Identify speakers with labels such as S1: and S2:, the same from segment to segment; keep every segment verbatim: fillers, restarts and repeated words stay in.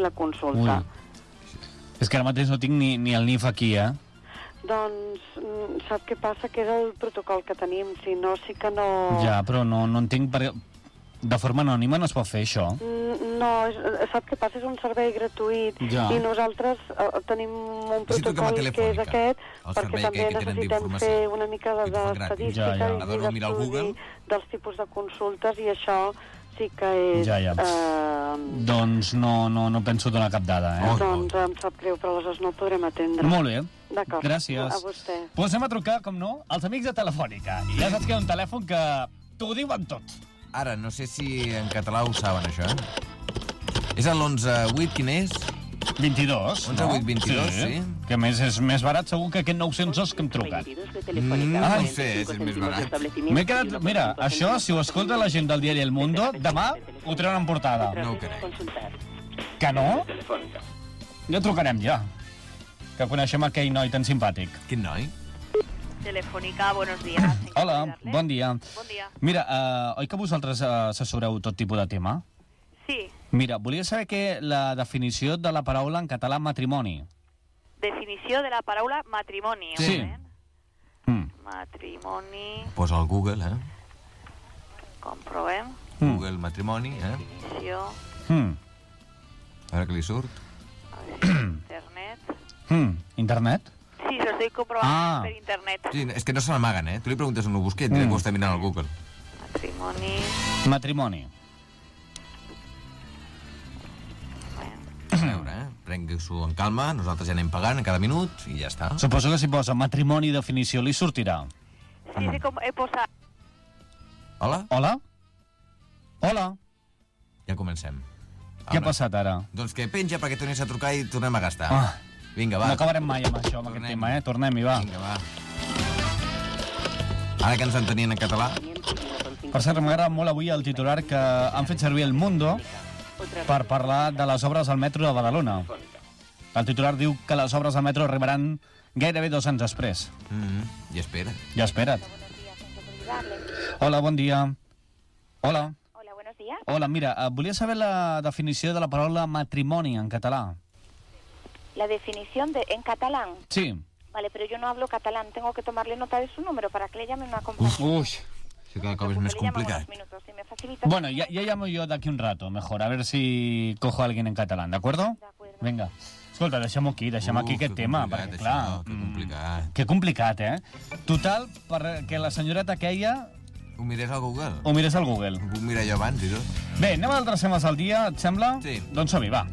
S1: la consulta.
S2: Ui. És que ara mateix no tinc ni, ni el N I F aquí, eh?
S1: Doncs, sap què passa? Que és el protocol que tenim, si no, sí que no...
S2: Ja, però no, no entenc per... De forma anònima no es pot fer això?
S1: No, és, sap què passa? És un servei gratuït
S2: ja.
S1: i nosaltres uh, tenim un protocol que és aquest, perquè també necessitem fer una mica de d'estadística ja, ja. i d'estudi dels tipus de consultes, i això sí que és...
S2: Ja, ja.
S1: Uh...
S2: Doncs no, no, no penso donar cap dada, eh?
S1: Oh, doncs em sap greu, però aleshores no el podrem atendre.
S2: Molt bé.
S1: D'acord.
S2: Gràcies.
S1: A vostè.
S2: Pues anem a trucar, com no, als amics de Telefònica. I ja saps que hi ha un telèfon que t'ho diuen tot.
S3: Ara, no sé si en català ho saben, això, eh? És l'onze vuit, quin és?
S2: vint-i-dos,
S3: onze vuit vint-i-dos, sí. sí.
S2: Que a més és més barat segur que aquest nou-cents dos que hem trucat.
S3: Mm, no ho sé, és el més barat.
S2: M'he quedat... Mira, això, si ho escolta la gent del diari El Mundo, demà ho trauran en portada.
S3: No ho crec.
S2: Que no? Ja trucarem, ja. Que coneixem aquell noi tan simpàtic.
S3: Quin noi?
S4: Telefònica, buenos días.
S2: Hola, bon dia.
S4: Bon dia.
S2: Mira, uh, oi que vosaltres uh, assessoreu tot tipus de tema?
S4: Sí.
S2: Mira, volia saber què la definició de la paraula en català matrimoni.
S4: Definició de la paraula matrimoni.
S2: Sí.
S4: Mm. Matrimoni...
S3: Posa al Google, eh?
S4: Comprovem.
S2: Mm.
S3: Google matrimoni, eh?
S4: Definició...
S2: Mm.
S3: A veure què li surt.
S4: A veure, internet...
S2: Mm. Internet?
S4: Sí, se lo estoy comprobando ah. per internet.
S3: Sí, és que no se n'amaguen, eh? Tu li preguntes on ho busca i mm. ho està mirant al Google.
S4: Matrimoni...
S2: Matrimoni.
S3: A veure, eh? Prengui-s'ho en calma, nosaltres ja anem pagant cada minut i ja està.
S2: Suposo que si posa matrimoni definició li sortirà.
S4: Sí, sí, com he posat...
S3: Hola?
S2: Hola? Hola?
S3: Ja comencem.
S2: Què ha passat ara?
S3: Doncs que penja perquè tornis a trucar i tornem a gastar.
S2: Ah.
S3: Vinga, va.
S2: No acabarem mai amb això, amb Tornem. aquest tema, eh? Tornem-hi, va.
S3: Vinga, va. Ara que ens entenien en català...
S2: Per cert, m'agrada molt avui el titular que han fet servir El Mundo per parlar de les obres al metro de Badalona. El titular diu que les obres al metro arribaran gairebé dos anys després.
S3: Mm-hmm. I espera.
S2: Ja espera't. Hola, bon dia. Hola.
S5: Hola, buenos días.
S2: Hola, mira, volia saber la definició de la paraula matrimoni en català.
S5: La definición de en catalán.
S2: Sí.
S5: Vale, pero yo no hablo catalán. Tengo que tomarle nota de su número para que le llame una compañera.
S2: Uy.
S3: Sí, cada cop és més complicat.
S5: Minutos, si me facilita...
S2: Bueno, ya, ya llamo yo de aquí un rato, mejor, a ver si cojo a alguien en catalán, ¿de acuerdo?
S5: De acuerdo.
S2: Venga. Escolta, deixem-ho aquí, deixem aquí aquest tema, perquè, clar...
S3: Això, que complicat.
S2: Que complicat, eh? Total, perquè la senyoreta aquella...
S3: Ho mirés al Google?
S2: Ho mirés al Google.
S3: Ho puc mirar jo abans i tot.
S2: Bé, anem a altres temes al dia, et sembla?
S3: Sí.
S2: Doncs som-hi, va.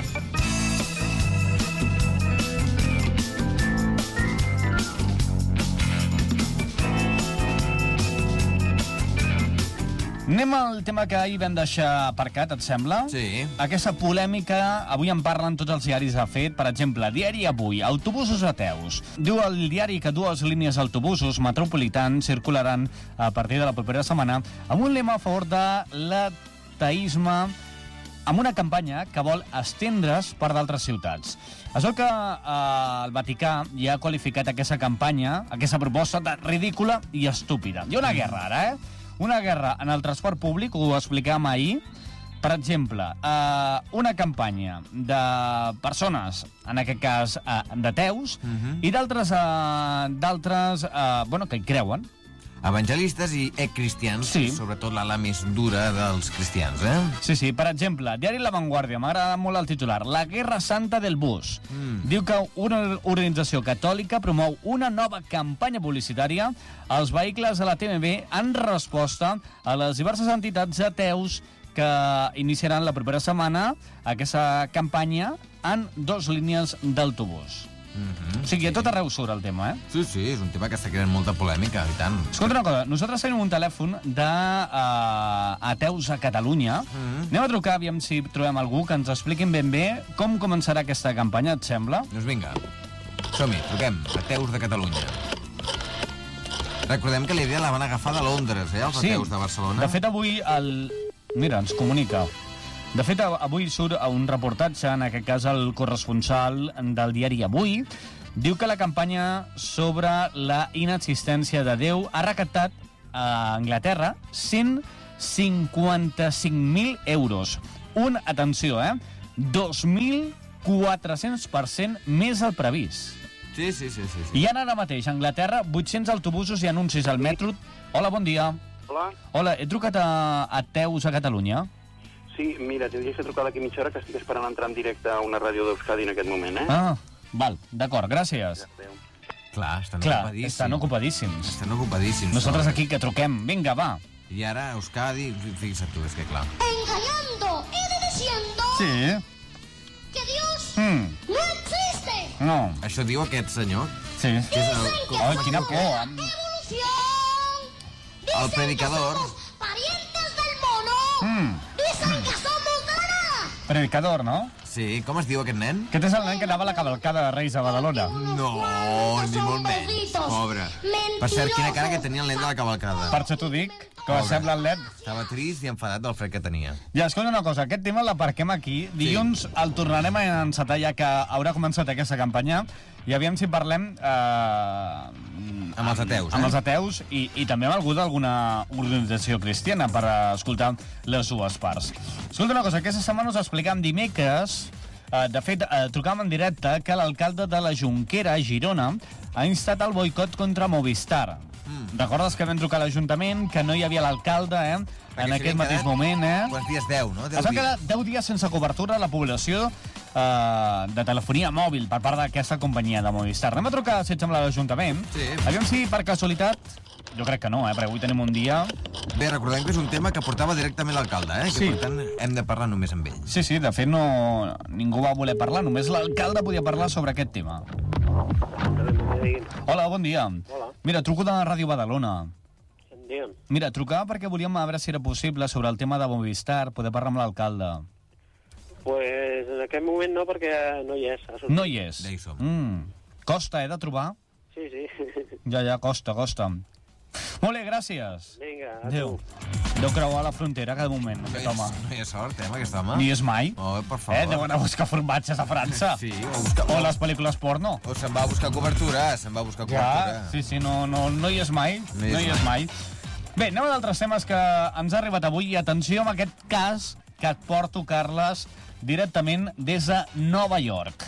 S2: Anem al tema que ahir vam deixar aparcat, et sembla?
S3: Sí.
S2: Aquesta polèmica, avui en parlen tots els diaris de fet. Per exemple, Diari Avui, autobusos ateus. Diu el diari que dues línies d'autobusos metropolitans circularan a partir de la propera setmana amb un lema a favor de l'ateisme, amb una campanya que vol estendre's per d'altres ciutats. Es veu que eh, el Vaticà ja ha qualificat aquesta campanya, aquesta proposta, de ridícula i estúpida. Hi ha una guerra ara, eh? Una guerra en el transport públic, ho explicàvem ahir. Per exemple, eh, una campanya de persones, en aquest cas eh, d'ateus, uh-huh. i d'altres, eh, d'altres eh, bueno, que hi creuen.
S3: Evangelistes i eccristians,
S2: sí.
S3: Sobretot l'ala més dura dels cristians, eh?
S2: Sí, sí, per exemple, Diari La Vanguardia, m'agrada molt el titular, La Guerra Santa del Bus. Mm. Diu que una organització catòlica promou una nova campanya publicitària als vehicles de la T M B en resposta a les diverses entitats ateus que iniciaran la propera setmana aquesta campanya en dos línies d'autobús.
S3: Mm-hmm,
S2: o sigui,
S3: sí.
S2: a tot arreu surt el tema, eh?
S3: Sí, sí, és un tema que està creant molta polèmica, i tant.
S2: Escolta una cosa, nosaltres tenim un telèfon d'ateus uh, a Catalunya. Mm-hmm. Anem a trucar, aviam si trobem algú que ens expliquin ben bé com començarà aquesta campanya, et sembla?
S3: Doncs vinga, som-hi, truquem, ateus de Catalunya. Recordem que la idea la van agafar de Londres, eh, els
S2: sí.
S3: ateus de Barcelona.
S2: De fet, avui el... Mira, ens comunica. De fet, avui surt un reportatge, en aquest cas el corresponsal del diari Avui, diu que la campanya sobre la inexistència de Déu ha recaptat a Anglaterra cent cinquanta-cinc mil euros. Un, atenció, eh? dos mil quatre-cents per cent més el previst.
S3: Sí, sí, sí, sí.
S2: I ara mateix, a Anglaterra, vuit-cents autobusos i anuncis al metro. Hola, bon dia.
S6: Hola.
S2: Hola, he trucat a, a Teus a Catalunya.
S6: Sí, mira, t'hauria fet trucar d'aquí mitja hora que estic esperant entrar en directe a una ràdio d'Euskadi en aquest moment, eh?
S2: Ah, val, d'acord, gràcies.
S6: Adéu.
S3: Clar, estan
S2: Clar,
S3: ocupadíssims.
S2: estan ocupadíssims.
S3: Estan ocupadíssims.
S2: Nosaltres aquí que truquem. Vinga, va.
S3: I ara, Euskadi, fixa't tu, és que clar.
S7: Engañando y diciendo
S2: Sí.
S7: que Dios
S2: Mm.
S7: no existe.
S2: No.
S3: Això diu aquest senyor,
S2: Sí.
S3: que és el,
S2: Oh, quina por.
S7: Evolución.
S3: el predicador.
S7: Parientes del mono.
S2: Mm.
S7: Dicen que somos de la nada.
S2: Predicador, no?
S3: Sí, com es diu aquest nen?
S2: Aquest és el nen que anava a la cavalcada de Reis a Badalona.
S3: No, ni molt menys, pobre. Per cert, quina cara que tenia el nen de la cavalcada.
S2: Per això t'ho dic, que
S3: Pobre.
S2: sembla el nen.
S3: Estava trist i enfadat del fred que tenia.
S2: Ja, escolta una cosa, aquest tema l'aparquem aquí. Dilluns el tornarem a encetar ja que haurà començat aquesta campanya i aviam si parlem eh,
S3: Amb els ateus, eh?
S2: amb els ateus i, i també amb algú d'alguna organització cristiana per escoltar les dues parts. Escolta una cosa, aquesta setmana us explicàvem dimecres, eh, de fet, eh, trucàvem en directe que l'alcalde de la Jonquera, a Girona, ha instat el boicot contra Movistar. Mm. Recordes que vam trucar a l'Ajuntament, que no hi havia l'alcalde, eh?
S3: Perquè
S2: en aquest mateix moment, eh?
S3: Quants dies? deu, no? deu
S2: Es va
S3: dies.
S2: quedar deu dies sense cobertura a la població eh, de telefonia mòbil per part d'aquesta companyia de Movistar. Anem a trucar, si et sembla, a l'Ajuntament.
S3: Sí.
S2: Aviam si, per casualitat, jo crec que no, eh, perquè avui tenim un dia...
S3: Bé, recordem que és un tema que portava directament l'alcalde, eh? Que
S2: Sí.
S3: per tant hem de parlar només amb ell.
S2: Sí, sí, de fet no... ningú va voler parlar, només l'alcalde podia parlar sobre aquest tema. Hola, bon dia.
S6: Hola.
S2: Mira, truco de Ràdio Badalona.
S6: Digue'm.
S2: Mira, trucava perquè volíem veure si era possible sobre el tema de Movistar, poder parlar amb l'alcalde.
S6: Pues en aquest moment no, perquè no hi és. Ha sortit.
S2: No hi és.
S3: Ja hi som.
S2: Mm. Costa, eh, de trobar?
S6: Sí, sí.
S2: Ja, ja, costa, costa. Molt bé, gràcies.
S6: Vinga, a
S2: Adéu.
S6: tu.
S2: Deu creuar la frontera cada moment,
S3: No
S2: aquest
S3: hi, ha,
S2: home.
S3: no hi ha sort, eh, amb aquest home?
S2: Ni és mai.
S3: Oh, per favor.
S2: Eh, deu anar a buscar formatges a França.
S3: Sí, o, busca,
S2: O les pel·lícules porno.
S3: o se'n va a buscar cobertura, se'n va a buscar
S2: Ja,
S3: cobertura.
S2: sí, sí, no, no, no hi és mai.
S3: No hi és
S2: No hi és mai. Bé, anem a d'altres temes que ens ha arribat avui. I atenció amb aquest cas que et porto, Carles, directament des de Nova York.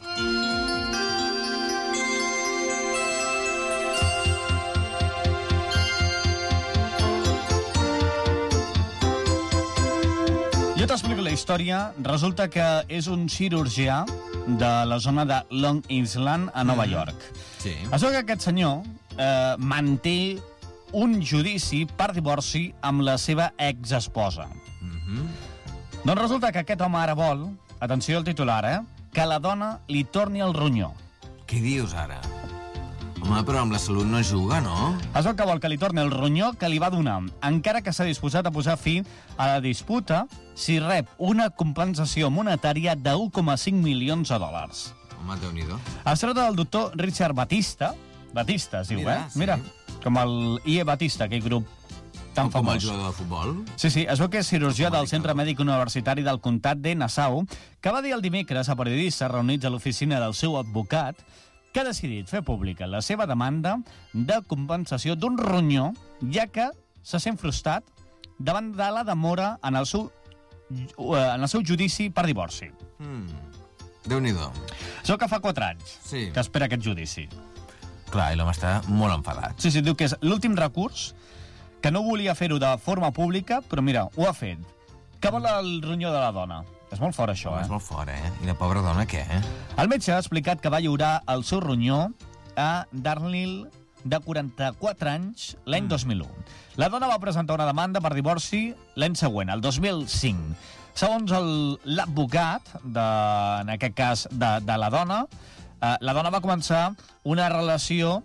S2: Jo t'explico la història. Resulta que és un cirurgià de la zona de Long Island, a Nova York.
S3: Sí.
S2: Es veu que aquest senyor eh, manté un judici per divorci amb la seva exesposa.
S3: Mhm.
S2: Doncs resulta que aquest home ara vol, atenció al titular, eh, que la dona li torni el ronyó.
S3: Què dius ara? Home, però amb la salut no es juga, no?
S2: Es veu que vol que li torni el ronyó que li va donar, encara que s'ha disposat a posar fi a la disputa si rep una compensació monetària de un coma cinc milions de dòlars.
S3: Home, Déu-n'hi-do.
S2: Es tracta del doctor Richard Batista, Batista es diu,
S3: Mira,
S2: eh?
S3: sí.
S2: Mira, com el I E Batista, aquell grup tan
S3: Com el
S2: famós.
S3: jugador de futbol.
S2: Sí, sí, es veu que és cirurgià del
S3: Americà.
S2: Centre Mèdic Universitari del Comtat de Nassau, que va dir el dimecres a periodistes reunits a l'oficina del seu advocat que ha decidit fer pública la seva demanda de compensació d'un ronyó, ja que se sent frustrat davant de la demora en el seu, eh, en el seu judici per divorci.
S3: Mm. Déu-n'hi-do.
S2: Es veu que fa quatre anys
S3: Sí.
S2: que espera aquest judici.
S3: Clar, i l'home està molt enfadat.
S2: Sí, sí, diu que és l'últim recurs, que no volia fer-ho de forma pública, però mira, ho ha fet. Que vol el ronyó de la dona. És molt fort, això,
S3: Home,
S2: eh?
S3: és molt fort, eh? I la pobra dona, què, eh?
S2: El metge ha explicat que va lliurar el seu ronyó a Darnell, de quaranta-quatre anys, l'any
S3: Mm.
S2: dos mil u. La dona va presentar una demanda per divorci l'any següent, el dos mil cinc. Segons el- l'advocat, de, en aquest cas, de, de la dona, eh, la dona va començar una relació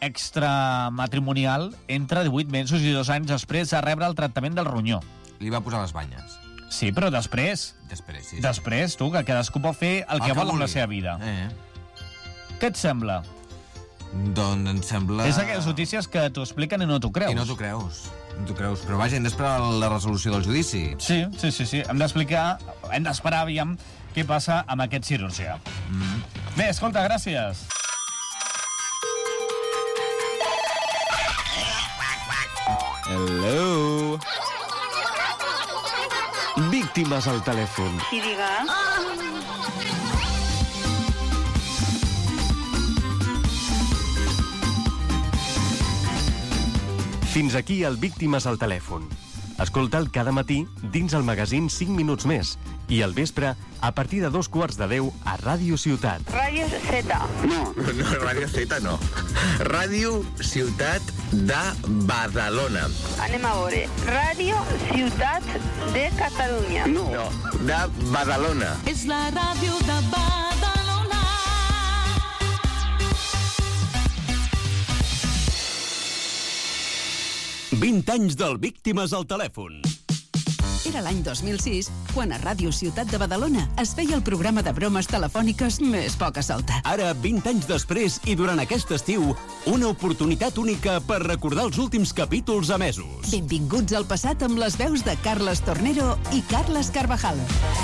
S2: extramatrimonial entre divuit mesos i dos anys després de rebre el tractament del ronyó.
S3: Li va posar les banyes.
S2: Sí, però després,
S3: Després, sí. sí.
S2: després, tu, que cadascú pot fer el,
S3: El
S2: que vol amb la
S3: vulgui.
S2: seva vida.
S3: Eh.
S2: Què et sembla?
S3: Doncs em sembla...
S2: És aquelles notícies que t'ho expliquen i no t'ho creus.
S3: I no t'ho creus. No t'ho creus. Però vaja, hem d'esperar la resolució del judici.
S2: Sí, sí, sí, sí. Hem d'explicar, hem d'esperar, aviam, què passa amb aquest cirurgià.
S3: Mm.
S2: Bé, escolta, gràcies.
S3: Hello.
S8: Víctimes al telèfon.
S4: Sí, diga.
S8: Fins aquí el Víctimes al telèfon. Escolta'l cada matí dins el magazín cinc minuts més i al vespre a partir de dos quarts de deu a Ràdio Ciutat.
S4: Ràdio Z.
S9: No, no, Ràdio Z no. Ràdio Ciutat de Badalona.
S4: Anem a veure. Ràdio Ciutat de Catalunya.
S9: No, no, de Badalona.
S10: És la ràdio de Badalona.
S11: vint anys del Víctimes al telèfon.
S12: Era l'any dos mil sis, quan a Ràdio Ciutat de Badalona es feia el programa de bromes telefòniques més poca solta.
S11: Ara, vint anys després i durant aquest estiu, una oportunitat única per recordar els últims capítols emesos.
S12: Benvinguts al passat amb les veus de Carles Tornero i Carles Carvajal.